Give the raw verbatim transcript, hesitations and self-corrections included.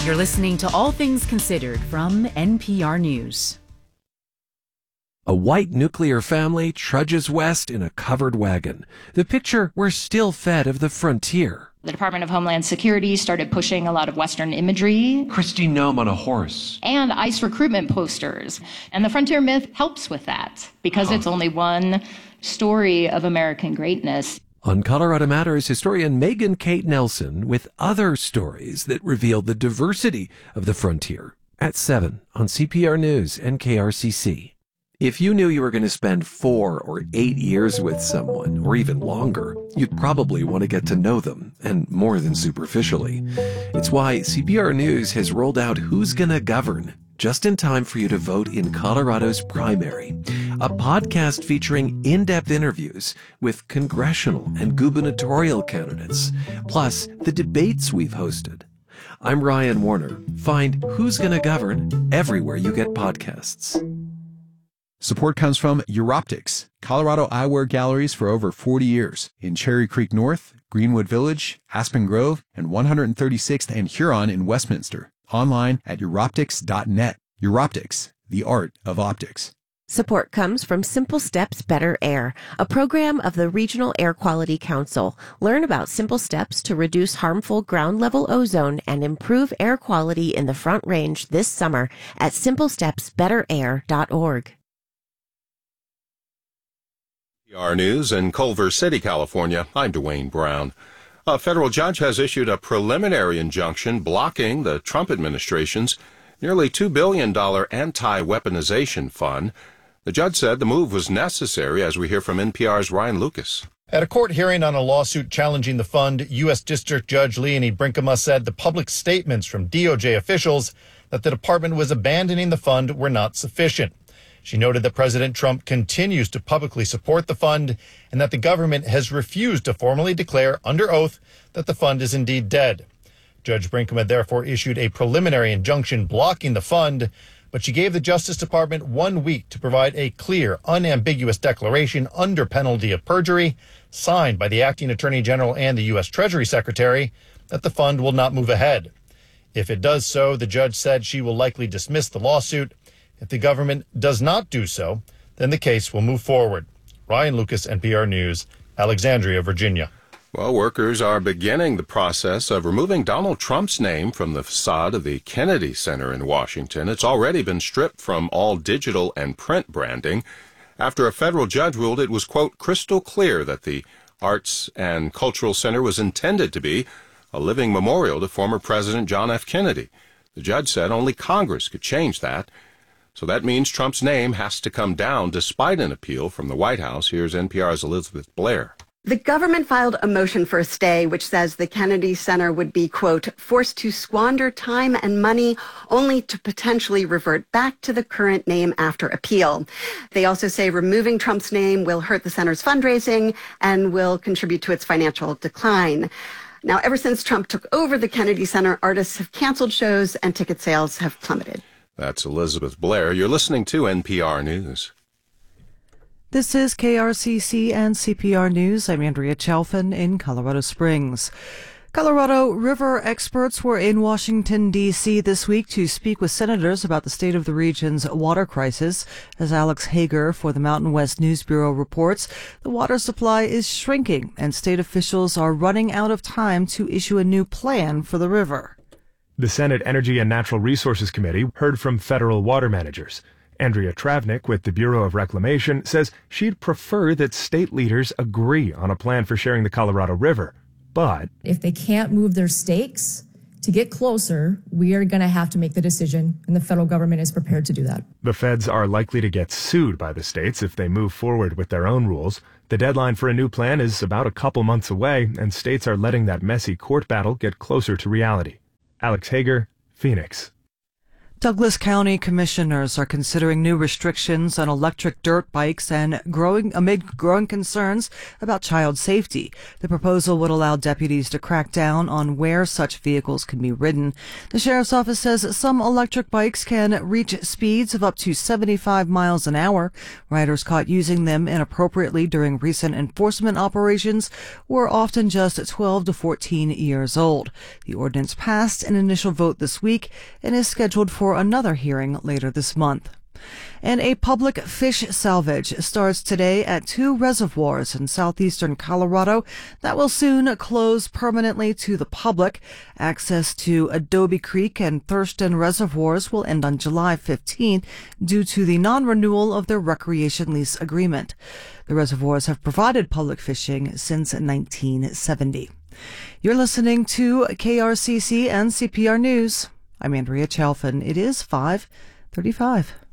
You're listening to All Things Considered from N P R News. A white nuclear family trudges west in a covered wagon. The picture we're still fed of the frontier. The Department of Homeland Security started pushing a lot of Western imagery. Kristi Noem on a horse. And ICE recruitment posters. And the frontier myth helps with that because huh. it's only one story of American greatness. On Colorado Matters, historian Megan Kate Nelson with other stories that reveal the diversity of the frontier. At seven on C P R News and K R C C. If you knew you were going to spend four or eight years with someone, or even longer, you'd probably want to get to know them, and more than superficially. It's why C P R News has rolled out Who's Gonna Govern, just in time for you to vote in Colorado's primary, a podcast featuring in-depth interviews with congressional and gubernatorial candidates, plus the debates we've hosted. I'm Ryan Warner. Find Who's Gonna Govern everywhere you get podcasts. Support comes from Europtics, Colorado eyewear galleries for over forty years in Cherry Creek North, Greenwood Village, Aspen Grove, and one hundred thirty-sixth and Huron in Westminster. Online at Europtics dot net. Europtics, the art of optics. Support comes from Simple Steps Better Air, a program of the Regional Air Quality Council. Learn about simple steps to reduce harmful ground-level ozone and improve air quality in the Front Range this summer at simple steps better air dot org. N P R News in Culver City, California. I'm Dwayne Brown. A federal judge has issued a preliminary injunction blocking the Trump administration's nearly two billion dollars anti-weaponization fund. The judge said the move was necessary, as we hear from N P R's Ryan Lucas. At a court hearing on a lawsuit challenging the fund, U S District Judge Leonie Brinkema said the public statements from D O J officials that the department was abandoning the fund were not sufficient. She noted that President Trump continues to publicly support the fund and that the government has refused to formally declare under oath that the fund is indeed dead. Judge Brinkema therefore issued a preliminary injunction blocking the fund, but she gave the Justice Department one week to provide a clear, unambiguous declaration under penalty of perjury, signed by the acting Attorney General and the U S Treasury Secretary, that the fund will not move ahead. If it does so, the judge said she will likely dismiss the lawsuit. If the government does not do so, then the case will move forward. Ryan Lucas, N P R News, Alexandria, Virginia. Well, workers are beginning the process of removing Donald Trump's name from the facade of the Kennedy Center in Washington. It's already been stripped from all digital and print branding after a federal judge ruled it was, quote, crystal clear that the Arts and Cultural Center was intended to be a living memorial to former President John F. Kennedy. The judge said only Congress could change that. So that means Trump's name has to come down despite an appeal from the White House. Here's N P R's Elizabeth Blair. The government filed a motion for a stay, which says the Kennedy Center would be, quote, forced to squander time and money only to potentially revert back to the current name after appeal. They also say removing Trump's name will hurt the center's fundraising and will contribute to its financial decline. Now, ever since Trump took over the Kennedy Center, artists have canceled shows and ticket sales have plummeted. That's Elizabeth Blair. You're listening to N P R News. This is K R C C and C P R News. I'm Andrea Chalfin in Colorado Springs. Colorado River experts were in Washington, D C this week to speak with senators about the state of the region's water crisis. As Alex Hager for the Mountain West News Bureau reports, the water supply is shrinking and state officials are running out of time to issue a new plan for the river. The Senate Energy and Natural Resources Committee heard from federal water managers. Andrea Travnik with the Bureau of Reclamation says she'd prefer that state leaders agree on a plan for sharing the Colorado River. But if they can't move their stakes to get closer, we are going to have to make the decision, and the federal government is prepared to do that. The feds are likely to get sued by the states if they move forward with their own rules. The deadline for a new plan is about a couple months away, and states are letting that messy court battle get closer to reality. Alex Hager, Phoenix. Douglas County commissioners are considering new restrictions on electric dirt bikes and growing amid growing concerns about child safety. The proposal would allow deputies to crack down on where such vehicles can be ridden. The sheriff's office says some electric bikes can reach speeds of up to seventy-five miles an hour. Riders caught using them inappropriately during recent enforcement operations were often just twelve to fourteen years old. The ordinance passed an initial vote this week and is scheduled for another hearing later this month. And a public fish salvage starts today at two reservoirs in southeastern Colorado that will soon close permanently to the public. Access to Adobe Creek and Thurston reservoirs will end on July fifteenth due to the non-renewal of their recreation lease agreement. The reservoirs have provided public fishing since nineteen seventy. You're listening to K R C C and C P R News. I'm Andrea Chalfin. It is five thirty-five.